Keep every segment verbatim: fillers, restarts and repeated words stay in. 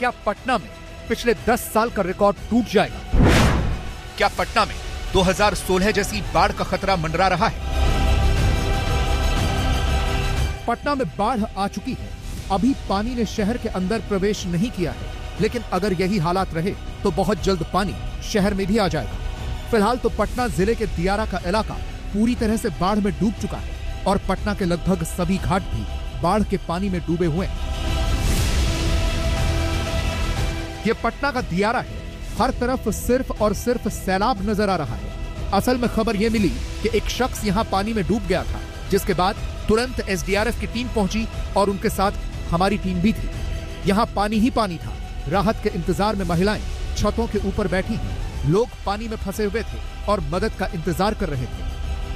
क्या पटना में पिछले दस साल का रिकॉर्ड टूट जाएगा? क्या पटना में दो हज़ार सोलह जैसी बाढ़ का खतरा मंडरा रहा है? पटना में बाढ़ आ चुकी है। अभी पानी ने शहर के अंदर प्रवेश नहीं किया है, लेकिन अगर यही हालात रहे तो बहुत जल्द पानी शहर में भी आ जाएगा। फिलहाल तो पटना जिले के दियारा का इलाका पूरी तरह से बाढ़ में डूब चुका है और पटना के लगभग सभी घाट भी बाढ़ के पानी में डूबे हुए हैं। ये पटना का दियारा है। हर तरफ सिर्फ और सिर्फ सैलाब नजर आ रहा है। असल में खबर यह मिली कि एक शख्स यहां पानी में डूब गया था, जिसके बाद तुरंत एस डी आर एफ की टीम पहुंची और उनके साथ हमारी टीम भी थी। यहां पानी ही पानी था। राहत के इंतजार में महिलाएं छतों के ऊपर बैठी हैं। लोग पानी में फंसे हुए थे और मदद का इंतजार कर रहे थे।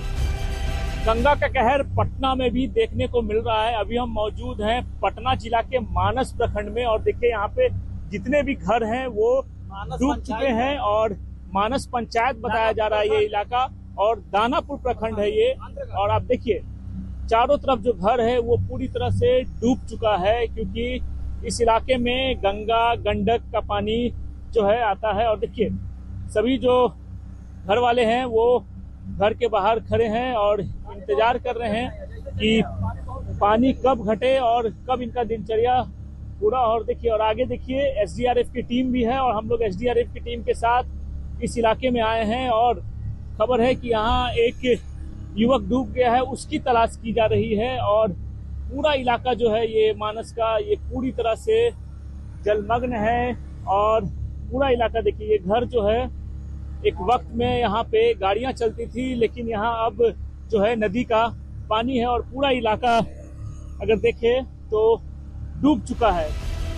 गंगा का कहर पटना में भी देखने को मिल रहा है। अभी हम मौजूद हैं पटना जिला के मानस प्रखंड में और देखिए यहाँ पे जितने भी घर हैं वो डूब चुके हैं और मानस पंचायत बताया जा रहा है ये इलाका और दानापुर प्रखंड है ये। और आप देखिए चारों तरफ जो घर है वो पूरी तरह से डूब चुका है, क्योंकि इस इलाके में गंगा गंडक का पानी जो है आता है। और देखिए सभी जो घर वाले हैं वो घर के बाहर खड़े हैं और इंतजार कर रहे हैं कि पानी कब घटे और कब इनका दिनचर्या पूरा। और देखिए और आगे देखिए एस डी आर एफ की टीम भी है और हम लोग एस डी आर एफ की टीम के साथ इस इलाके में आए हैं और खबर है कि यहाँ एक युवक डूब गया है, उसकी तलाश की जा रही है। और पूरा इलाका जो है ये मानस का ये पूरी तरह से जलमग्न है और पूरा इलाका देखिए ये घर जो है एक वक्त में यहाँ पे गाड़ियां चलती थी, लेकिन यहाँ अब जो है नदी का पानी है और पूरा इलाका अगर देखें तो डूब चुका है।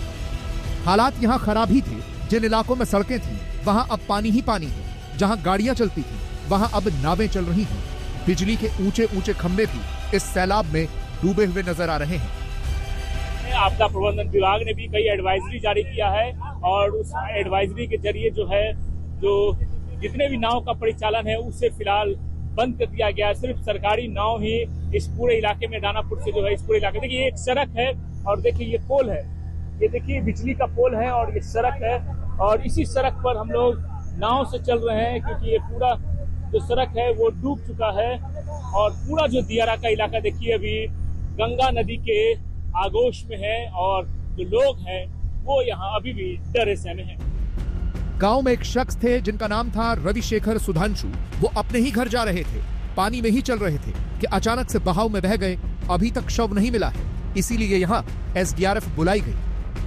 हालात यहाँ खराब ही थे। जिन इलाकों में सड़कें थी वहाँ अब पानी ही पानी है। जहाँ गाड़ियां चलती थी वहाँ अब नावें चल रही हैं। बिजली के ऊंचे ऊंचे खंभे भी इस सैलाब में डूबे हुए नजर आ रहे हैं। आपदा प्रबंधन विभाग ने भी कई एडवाइजरी जारी किया है और उस एडवाइजरी के जरिए जो है जो जितने भी नाव का परिचालन है उसे फिलहाल बंद कर दिया गया है। सिर्फ सरकारी नाव ही इस पूरे इलाके में दानापुर से जो है इस पूरे इलाके देखिए एक सड़क है और देखिए ये पोल है, ये देखिए बिजली का पोल है और ये सड़क है और इसी सड़क पर हम लोग नाव से चल रहे हैं, क्योंकि ये पूरा जो सड़क है वो डूब चुका है। और पूरा जो दियारा का इलाका देखिए अभी गंगा नदी के आगोश में है और जो लोग हैं वो यहाँ अभी भी डरे सहमे हैं। गांव में एक शख्स थे जिनका नाम था रविशेखर सुधांशु। वो अपने ही घर जा रहे थे, पानी में ही चल रहे थे कि अचानक से बहाव में बह गए। अभी तक शव नहीं मिला है, इसीलिए यहाँ एस डी आर एफ बुलाई गई।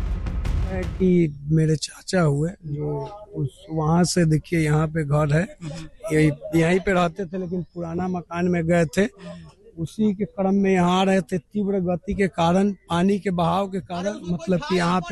कि मेरे चाचा हुए जो उस वहाँ से देखिए यहाँ पे घर है, यही यहीं पे रहते थे, लेकिन पुराना मकान में गए थे। उसी के क्रम में यहाँ आ रहे थे। तीव्र गति के कारण, पानी के बहाव के कारण मतलब कि यहाँ पे